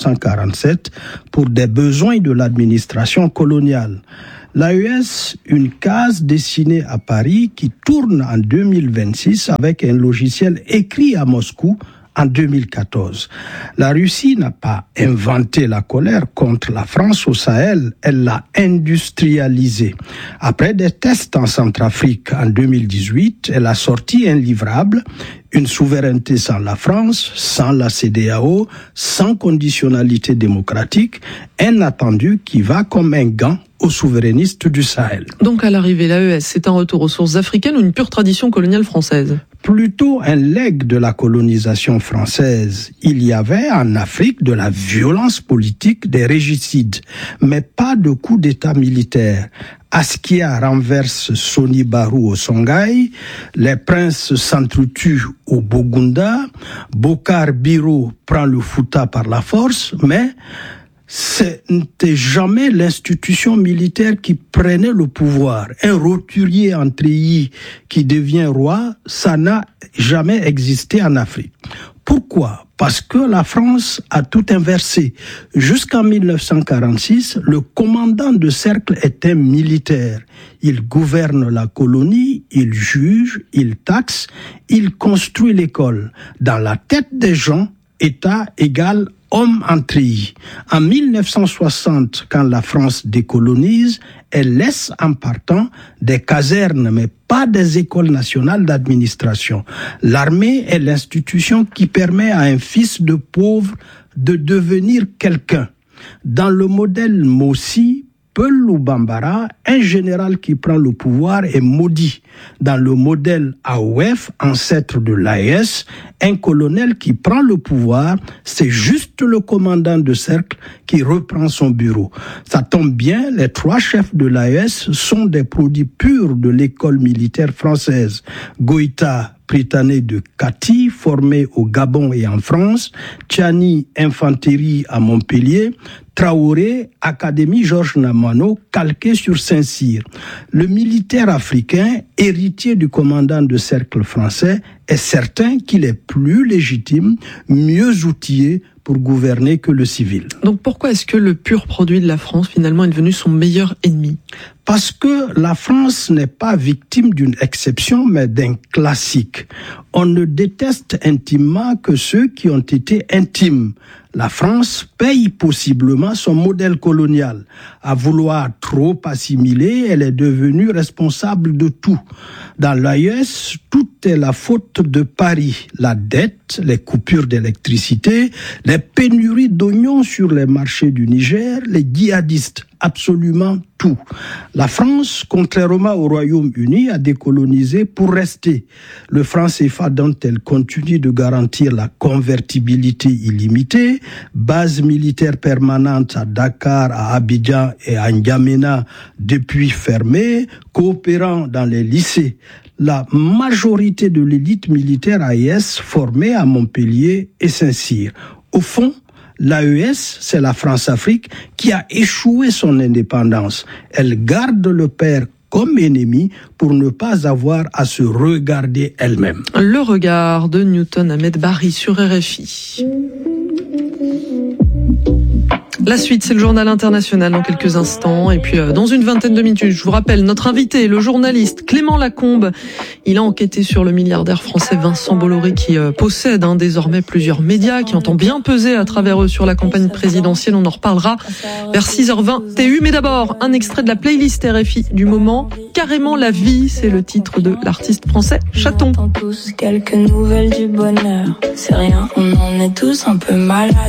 1947 pour des besoins de l'administration coloniale. L'AES, une case dessinée à Paris qui tourne en 2026 avec un logiciel écrit à Moscou en 2014. La Russie n'a pas inventé la colère contre la France au Sahel, elle l'a industrialisée. Après des tests en Centrafrique en 2018, elle a sorti un livrable, une souveraineté sans la France, sans la CEDEAO, sans conditionnalité démocratique, un attendu qui va comme un gant aux souverainistes du Sahel. Donc à l'arrivée, l'AES, c'est un retour aux sources africaines ou une pure tradition coloniale française ? Plutôt un legs de la colonisation française. Il y avait en Afrique de la violence politique, des régicides, mais pas de coup d'État militaire. Askia renverse Soni Barou au Songhai, les princes s'entretuent au Bogunda, Bokar Biro prend le Fouta par la force, mais ce n'était jamais l'institution militaire qui prenait le pouvoir. Un roturier en treillis qui devient roi, ça n'a jamais existé en Afrique. Pourquoi ? Parce que la France a tout inversé. Jusqu'en 1946, le commandant de cercle est un militaire. Il gouverne la colonie, il juge, il taxe, il construit l'école. Dans la tête des gens, État égale homme en treillis. En 1960, quand la France décolonise, elle laisse en partant des casernes, mais pas des écoles nationales d'administration. L'armée est l'institution qui permet à un fils de pauvre de devenir quelqu'un. Dans le modèle Mossi, Peul ou Bambara, un général qui prend le pouvoir est maudit. Dans le modèle AOF, ancêtre de l'AES, un colonel qui prend le pouvoir, c'est juste le commandant de cercle qui reprend son bureau. Ça tombe bien, les trois chefs de l'AES sont des produits purs de l'école militaire française. Goïta, Pritané de Cati, formé au Gabon et en France, Tchani, infanterie à Montpellier, Traoré, Académie Georges Namano, calqué sur Saint-Cyr. Le militaire africain, héritier du commandant de cercle français, est certain qu'il est plus légitime, mieux outillé pour gouverner que le civil. Donc pourquoi est-ce que le pur produit de la France finalement est devenu son meilleur ennemi ? Parce que la France n'est pas victime d'une exception, mais d'un classique. On ne déteste intimement que ceux qui ont été intimes. La France paye possiblement son modèle colonial. À vouloir trop assimiler, elle est devenue responsable de tout. Dans l'AES, tout est la faute de Paris. La dette, les coupures d'électricité, les pénuries d'oignons sur les marchés du Niger, les djihadistes. absolument tout. La France, contrairement au Royaume-Uni, a décolonisé pour rester. Le franc CFA, dont elle continue de garantir la convertibilité illimitée, base militaire permanente à Dakar, à Abidjan et à N'Djamena depuis fermée, coopérant dans les lycées. La majorité de l'élite militaire AES formée à Montpellier et Saint-Cyr. Au fond, l'AES, c'est la France-Afrique qui a échoué son indépendance. Elle garde le père comme ennemi pour ne pas avoir à se regarder elle-même. Le regard de Newton Ahmed Barry sur RFI. La suite, c'est le journal international dans quelques instants. Et puis, dans une vingtaine de minutes, je vous rappelle, notre invité, le journaliste Clément Lacombe. Il a enquêté sur le milliardaire français Vincent Bolloré qui possède désormais plusieurs médias, qui entend bien peser à travers eux sur la campagne présidentielle. On en reparlera vers 6h20 TU. Mais d'abord, un extrait de la playlist RFI du moment. Carrément la vie, c'est le titre de l'artiste français Chaton. On entend tous quelques nouvelles du bonheur. C'est rien, on en est tous un peu malades.